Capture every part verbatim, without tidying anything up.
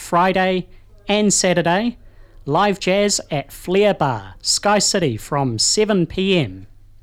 Friday and Saturday, live jazz at Flair Bar, Sky City from seven p.m.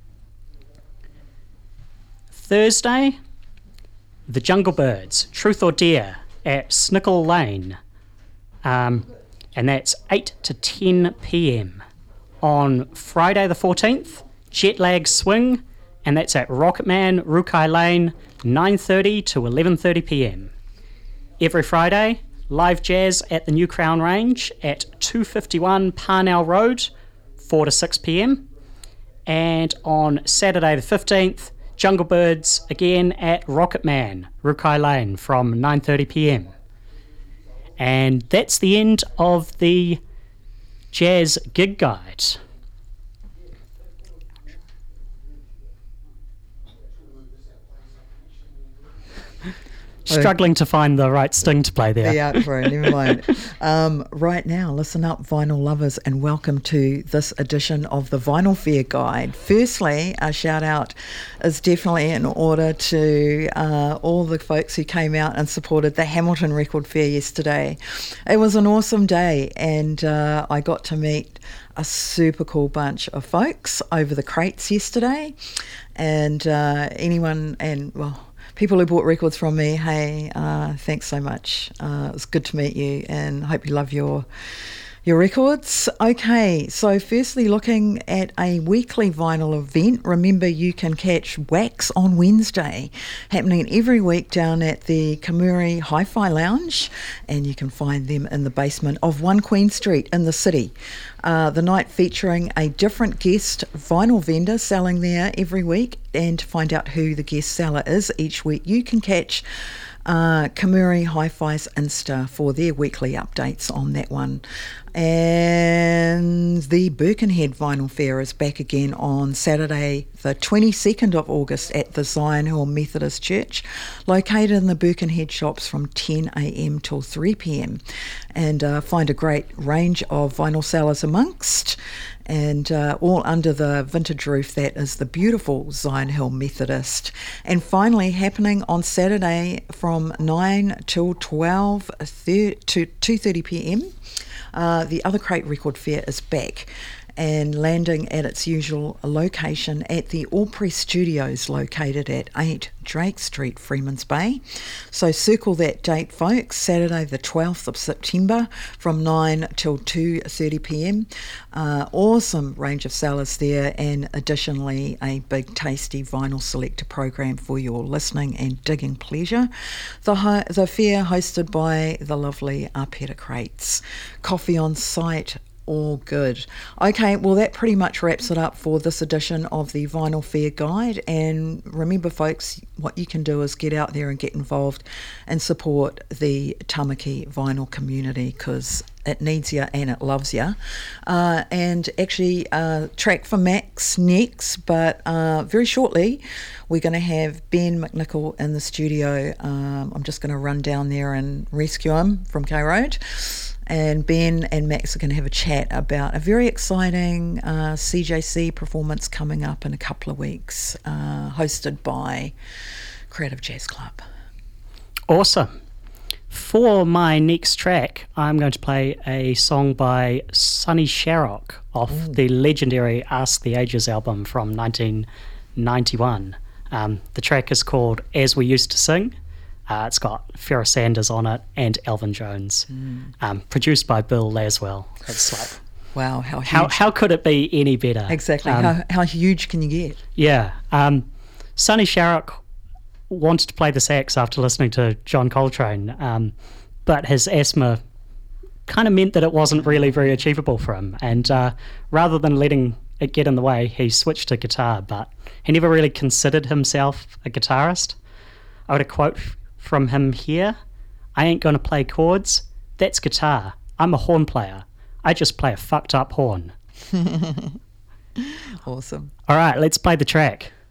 Thursday, The Jungle Birds, Truth or Dare at Snickle Lane, um, and that's eight to ten p.m. On Friday the fourteenth, Jetlag Swing, and that's at Rocketman, Rukai Lane, nine thirty to eleven thirty p.m. Every Friday, live jazz at the New Crown Range at two fifty-one Parnell Road, four to six p.m. And on Saturday the fifteenth, Jungle Birds again at Rocketman, Rukai Lane from nine thirty p.m. And that's the end of the Jazz Gig Guide. Struggling to find the right sting to play there. The outro, never mind. Um, right now, listen up, vinyl lovers, and welcome to this edition of the Vinyl Fair Guide. Firstly, a shout out is definitely in order to uh, all the folks who came out and supported the Hamilton Record Fair yesterday. It was an awesome day, and uh, I got to meet a super cool bunch of folks over the crates yesterday, and uh, anyone, and well, people who bought records from me, hey, uh, thanks so much. Uh, it was good to meet you, and hope you love your your records. Okay, so firstly, looking at a weekly vinyl event. Remember, you can catch Wax on Wednesday, happening every week down at the Kamuri Hi-Fi Lounge, and you can find them in the basement of One Queen Street in the city. Uh, the night featuring a different guest vinyl vendor selling there every week, and to find out who the guest seller is each week, you can catch uh, Kamuri Hi-Fi's Insta for their weekly updates on that one. And the Birkenhead Vinyl Fair is back again on Saturday the twenty-second of August at the Zion Hill Methodist Church, located in the Birkenhead shops from ten a.m. till three p.m. And uh, find a great range of vinyl sellers amongst, and uh, all under the vintage roof that is the beautiful Zion Hill Methodist. And finally, happening on Saturday from nine till twelve to two thirty p.m, uh, the Other Crate Record Fair is back and landing at its usual location at the All Press Studios, located at eight Drake Street, Freeman's Bay. So circle that date, folks, Saturday the twelfth of September from nine till two thirty p.m. Uh, awesome range of sellers there, and additionally a big tasty vinyl selector program for your listening and digging pleasure. The, ho- the fair hosted by the lovely Arpeta Crates. Coffee on site, all good. Okay, well, that pretty much wraps it up for this edition of the Vinyl Fair Guide. And remember, folks, what you can do is get out there and get involved and support the Tamaki vinyl community, because it needs you and it loves you. Uh, and actually, uh, track for Max next, but uh, very shortly we're going to have Ben McNichol in the studio. Um, I'm just going to run down there and rescue him from K Road. And Ben and Max are going to have a chat about a very exciting uh, C J C performance coming up in a couple of weeks, uh, hosted by Creative Jazz Club. Awesome. For my next track, I'm going to play a song by Sonny Sharrock off Ooh. the legendary Ask the Ages album from nineteen ninety-one. Um, the track is called As We Used to Sing. Uh, it's got Pharoah Sanders on it and Elvin Jones. Mm. Um, produced by Bill Laswell. It's like, wow, how huge. How, how could it be any better? Exactly. Um, how, how huge can you get? Yeah. Um, Sonny Sharrock wanted to play the sax after listening to John Coltrane, um, but his asthma kind of meant that it wasn't really very achievable for him. And uh, rather than letting it get in the way, he switched to guitar, but he never really considered himself a guitarist. I would have quote from him here: I ain't going to play chords. That's guitar. I'm a horn player. I just play a fucked up horn. Awesome. All right, let's play the track.